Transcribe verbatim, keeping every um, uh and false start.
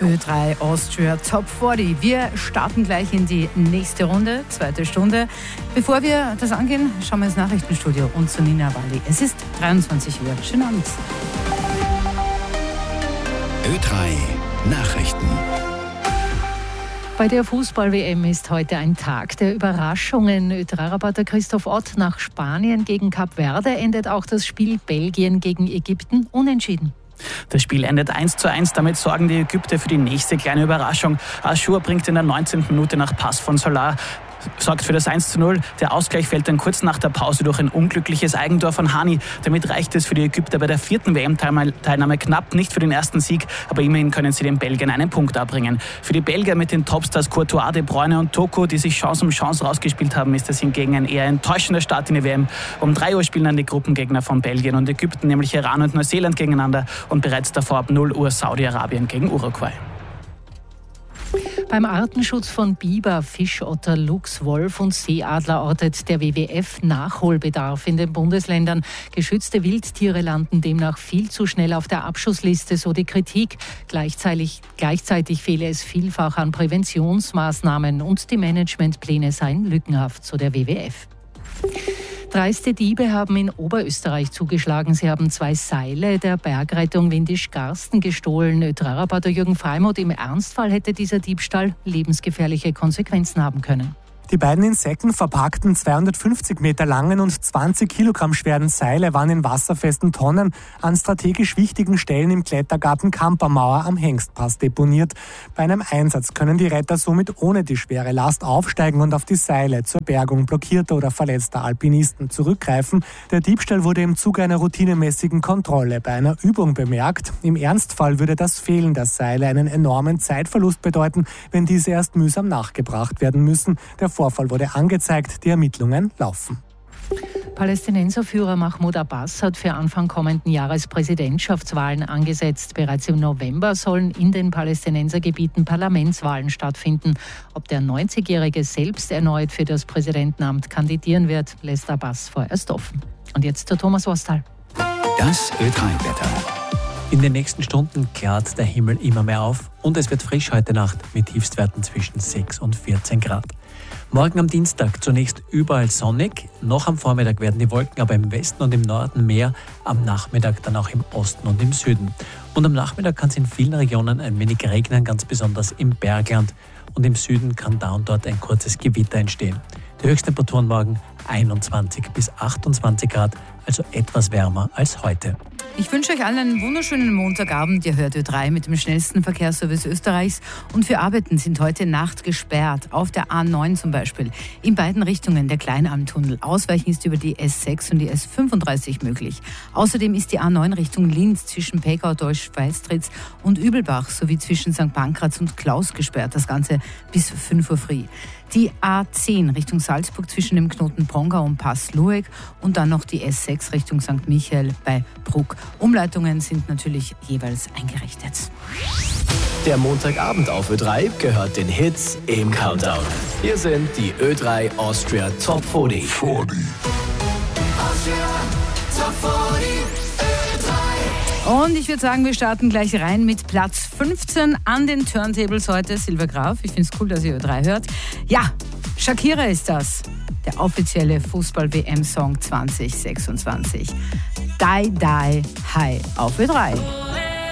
Ö drei Austria Top vierzig. Wir starten gleich in die nächste Runde, zweite Stunde. Bevor wir das angehen, schauen wir ins Nachrichtenstudio und zu Nina Walli. Es ist dreiundzwanzig Uhr. Schönen Abend. Ö drei Nachrichten. Bei der Fußball-W M ist heute ein Tag der Überraschungen. Ö drei Reporter Christoph Ott: Nach Spanien gegen Kap Verde endet auch das Spiel Belgien gegen Ägypten unentschieden. Das Spiel endet eins zu eins. Damit sorgen die Ägypter für die nächste kleine Überraschung. Achour bringt in der neunzehnten Minute nach Pass von Solar, sorgt für das eins zu null. Der Ausgleich fällt dann kurz nach der Pause durch ein unglückliches Eigentor von Hani. Damit reicht es für die Ägypter bei der vierten W M-Teilnahme knapp, nicht für den ersten Sieg, aber immerhin können sie den Belgiern einen Punkt abbringen. Für die Belgier mit den Topstars Courtois, De Bruyne und Toko, die sich Chance um Chance rausgespielt haben, ist das hingegen ein eher enttäuschender Start in die W M. Um drei Uhr spielen dann die Gruppengegner von Belgien und Ägypten, nämlich Iran und Neuseeland, gegeneinander und bereits davor ab null Uhr Saudi-Arabien gegen Uruguay. Beim Artenschutz von Biber, Fischotter, Luchs, Wolf und Seeadler ortet der W W F Nachholbedarf in den Bundesländern. Geschützte Wildtiere landen demnach viel zu schnell auf der Abschussliste, so die Kritik. Gleichzeitig, gleichzeitig fehle es vielfach an Präventionsmaßnahmen und die Managementpläne seien lückenhaft, so der W W F. Dreiste Diebe haben in Oberösterreich zugeschlagen. Sie haben zwei Seile der Bergrettung Windisch-Garsten gestohlen. Ö drei Reporter Jürgen Freimuth: Im Ernstfall hätte dieser Diebstahl lebensgefährliche Konsequenzen haben können. Die beiden in Säcken verpackten zweihundertfünfzig Meter langen und zwanzig Kilogramm schweren Seile waren in wasserfesten Tonnen an strategisch wichtigen Stellen im Klettergarten Kampermauer am Hengstpass deponiert. Bei einem Einsatz können die Retter somit ohne die schwere Last aufsteigen und auf die Seile zur Bergung blockierter oder verletzter Alpinisten zurückgreifen. Der Diebstahl wurde im Zuge einer routinemäßigen Kontrolle bei einer Übung bemerkt. Im Ernstfall würde das Fehlen der Seile einen enormen Zeitverlust bedeuten, wenn diese erst mühsam nachgebracht werden müssen. Der Vorfall wurde angezeigt, die Ermittlungen laufen. Palästinenserführer Mahmoud Abbas hat für Anfang kommenden Jahres Präsidentschaftswahlen angesetzt. Bereits im November sollen in den Palästinensergebieten Parlamentswahlen stattfinden. Ob der neunzigjährige selbst erneut für das Präsidentenamt kandidieren wird, lässt Abbas vorerst offen. Und jetzt zu Thomas Wostal. Das Ö drei Wetter. In den nächsten Stunden klart der Himmel immer mehr auf und es wird frisch heute Nacht mit Tiefstwerten zwischen sechs und vierzehn Grad. Morgen am Dienstag zunächst überall sonnig, noch am Vormittag werden die Wolken aber im Westen und im Norden mehr, am Nachmittag dann auch im Osten und im Süden. Und am Nachmittag kann es in vielen Regionen ein wenig regnen, ganz besonders im Bergland. Und im Süden kann da und dort ein kurzes Gewitter entstehen. Die Höchsttemperaturen morgen einundzwanzig bis achtundzwanzig Grad, also etwas wärmer als heute. Ich wünsche euch allen einen wunderschönen Montagabend. Ihr hört Ö drei mit dem schnellsten Verkehrsservice Österreichs. Und für Arbeiten sind heute Nacht gesperrt. Auf der A neun zum Beispiel. In beiden Richtungen der Kleinalmtunnel. Ausweichen ist über die S sechs und die S fünfunddreißig möglich. Außerdem ist die A neun Richtung Linz zwischen Pegau, Deutsch-Weistritz und Übelbach sowie zwischen Sankt Pankraz und Klaus gesperrt. Das Ganze bis fünf Uhr früh. Die A zehn Richtung Salzburg zwischen dem Knoten Pongau und Pass-Lueck und dann noch die S sechs Richtung Sankt Michael bei Bruck. Umleitungen sind natürlich jeweils eingerichtet. Der Montagabend auf Ö drei gehört den Hits im Countdown. Hier sind die Ö drei Austria Top vierzig. vierzig. Austria Top vierzig. Und ich würde sagen, wir starten gleich rein mit Platz fünfzehn an den Turntables heute. Silvia Graf, ich finde es cool, dass ihr Ö drei hört. Ja, Shakira ist das. Der offizielle Fußball-W M-Song zwanzig sechsundzwanzig. Die, die, hi auf Ö drei.